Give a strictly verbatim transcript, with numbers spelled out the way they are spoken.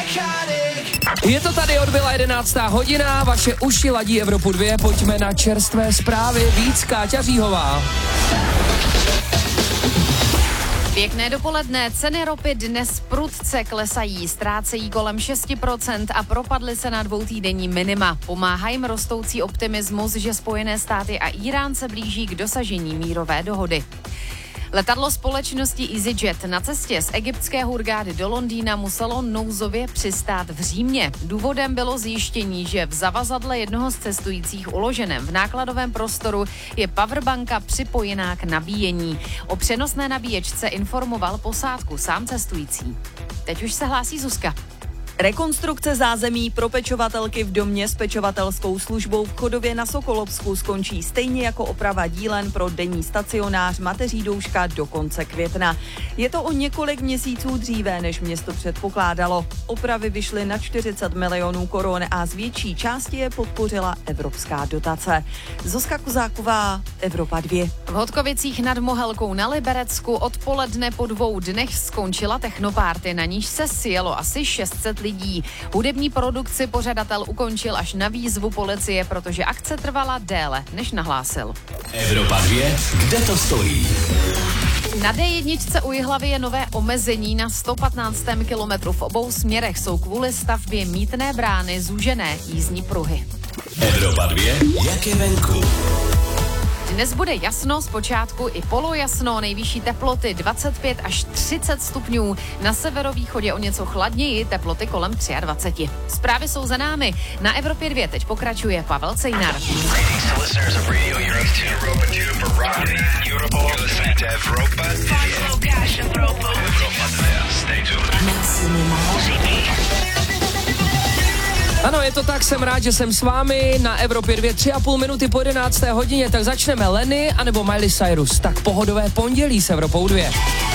Je to tady, odbyla jedenáctá hodina, vaše uši ladí Evropu dva, pojďme na čerstvé zprávy, víc Káťa Říhová. Pěkné dopoledne, ceny ropy dnes prudce klesají, ztrácejí kolem šest procent a propadly se na dvoutýdenní minima. Pomáhá jim rostoucí optimismus, že Spojené státy a Irán se blíží k dosažení mírové dohody. Letadlo společnosti EasyJet na cestě z egyptské Hurgády do Londýna muselo nouzově přistát v Římě. Důvodem bylo zjištění, že v zavazadle jednoho z cestujících uloženém v nákladovém prostoru je powerbanka připojená k nabíjení. O přenosné nabíječce informoval posádku sám cestující. Teď už se hlásí Zuzka. Rekonstrukce zázemí pro pečovatelky v domě s pečovatelskou službou v Chodově na Sokolovsku skončí stejně jako oprava dílen pro denní stacionář mateří douška do konce května. Je to o několik měsíců dříve, než město předpokládalo. Opravy vyšly na čtyřicet milionů korun a z větší části je podpořila evropská dotace. Zuzka Kozáková, Evropa dva. V Hodkovicích nad Mohelkou na Liberecku odpoledne po dvou dnech skončila technopárty, na níž se sjelo asi šest set lidí. Hudební produkci pořadatel ukončil až na výzvu policie, protože akce trvala déle, než nahlásil. Evropa dva, kde to stojí? Na dé jedna u Jihlavy je nové omezení na sto patnáctém kilometru. V obou směrech jsou kvůli stavbě mýtné brány zúžené jízdní pruhy. Evropa dva, jak je venku? Dnes bude jasno, zpočátku i polojasno, nejvyšší teploty dvacet pět až třicet stupňů. Na severovýchodě o něco chladněji, teploty kolem dvacet tři. Zprávy jsou za námi. Na Evropě dva teď pokračuje Pavel Cejnar. Ano, je to tak, jsem rád, že jsem s vámi na Evropě dva, tři a půl minuty po jedenácté hodině, tak začneme Lenny anebo Miley Cyrus, tak pohodové pondělí s Evropou dva.